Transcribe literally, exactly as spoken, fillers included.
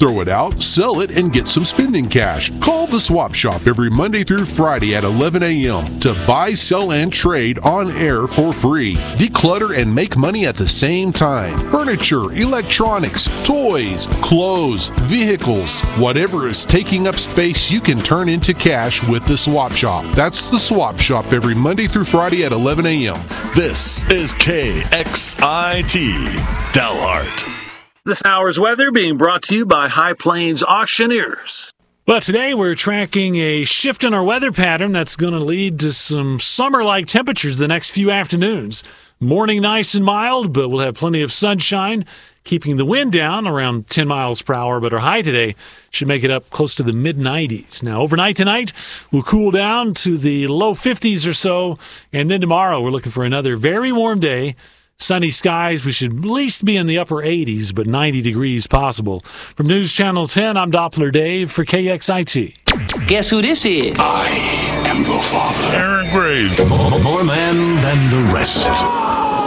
Throw it out, sell it, and get some spending cash. Call the Swap Shop every Monday through Friday at eleven a.m. to buy, sell, and trade on air for free. Declutter and make money at the same time. Furniture, electronics, toys, clothes, vehicles, whatever is taking up space, you can turn into cash with the Swap Shop. That's the Swap Shop every Monday through Friday at eleven a.m. This is K X I T, Dalhart. This hour's weather being brought to you by High Plains Auctioneers. Well, today we're tracking a shift in our weather pattern that's going to lead to some summer-like temperatures the next few afternoons. Morning nice and mild, but we'll have plenty of sunshine, keeping the wind down around ten miles per hour. But our high today should make it up close to the mid nineties. Now, overnight tonight, we'll cool down to the low fifties or so. And then tomorrow, we're looking for another very warm day. Sunny skies. We should at least be in the upper eighties, but ninety degrees possible. From News Channel ten, I'm Doppler Dave for K X I T. Guess who this is? I am the father. Aaron Graves. More man than the rest.